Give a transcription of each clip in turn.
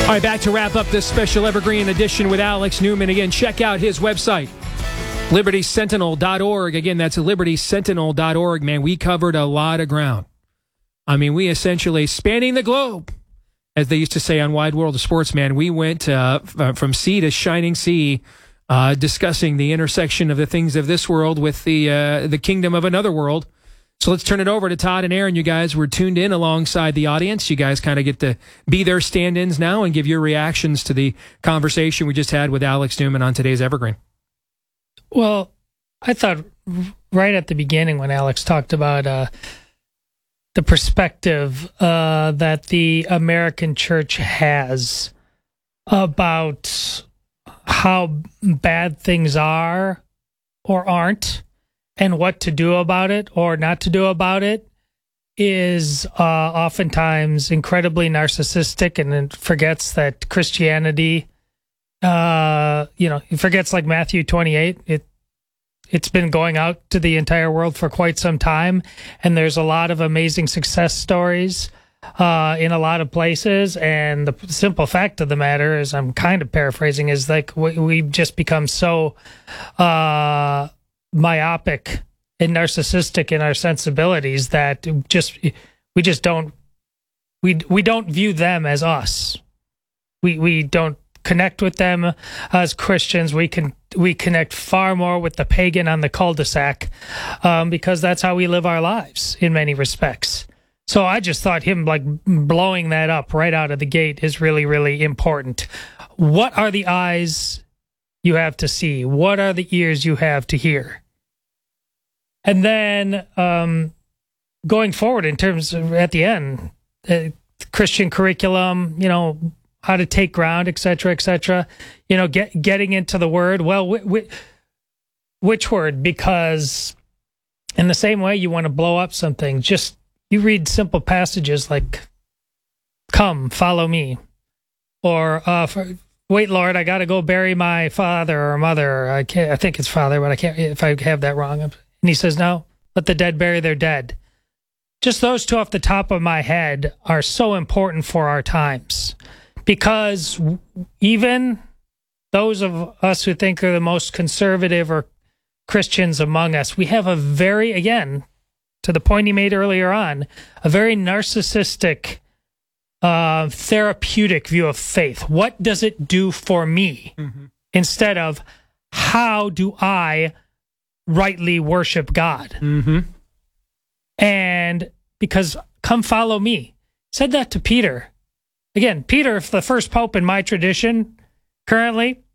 All right, back to wrap up this special Evergreen edition with Alex Newman. Again, check out his website, libertysentinel.org. Again, that's libertysentinel.org. Man, we covered a lot of ground. I mean, we essentially spanning the globe, as they used to say on Wide World of Sports, man. We went from sea to shining sea, discussing the intersection of the things of this world with the kingdom of another world. So let's turn it over to Todd and Aaron. You guys were tuned in alongside the audience. You guys kind of get to be their stand-ins now and give your reactions to the conversation we just had with Alex Newman on today's Evergreen. Well, I thought right at the beginning when Alex talked about the perspective that the American church has about how bad things are or aren't, and what to do about it or not to do about it, is oftentimes incredibly narcissistic, and it forgets that Christianity, it forgets like Matthew 28. It's been going out to the entire world for quite some time, and there's a lot of amazing success stories in a lot of places. And the simple fact of the matter is, I'm kind of paraphrasing, is like we've just become so myopic and narcissistic in our sensibilities that we don't view them as us. We don't connect with them as Christians. We connect far more with the pagan on the cul-de-sac because that's how we live our lives in many respects. So I just thought him like blowing that up right out of the gate is really, really important. What are the eyes you have to see? What are the ears you have to hear? And then going forward in terms of, at the end, Christian curriculum, how to take ground, et cetera, getting into the word. Well, which word? Because in the same way you want to blow up something, just you read simple passages like, come, follow me. Or, wait, Lord, I got to go bury my father or mother. I think it's father, but I can't, if I have that wrong. And he says, no, let the dead bury their dead. Just those two off the top of my head are so important for our times, because even those of us who think are the most conservative or Christians among us, we have a very, again, to the point he made earlier on, a very narcissistic, therapeutic view of faith. What does it do for me? Mm-hmm. Instead of how do I rightly worship God? Mm-hmm. And because come follow me, said that to Peter. Again, Peter, the first pope in my tradition, currently,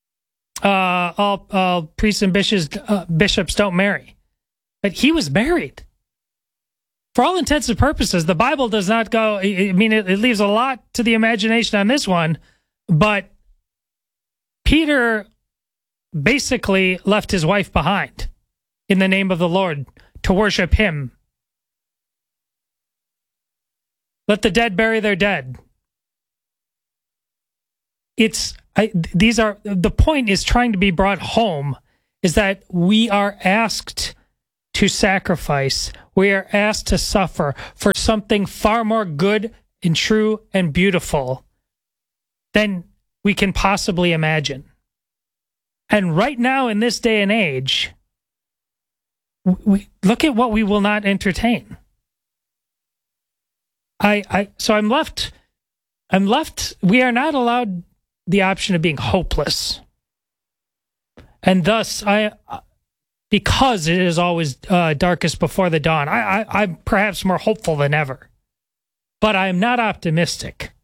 all priests and bishops don't marry, but he was married. For all intents and purposes, the Bible does not go. I mean, it leaves a lot to the imagination on this one, but Peter basically left his wife behind in the name of the Lord to worship him. Let the dead bury their dead. The point is trying to be brought home is that we are asked to sacrifice. We are asked to suffer for something far more good and true and beautiful than we can possibly imagine. And right now in this day and age, we look at what we will not entertain. So I'm left, we are not allowed the option of being hopeless. And thus, because it is always darkest before the dawn, I'm perhaps more hopeful than ever. But I am not optimistic.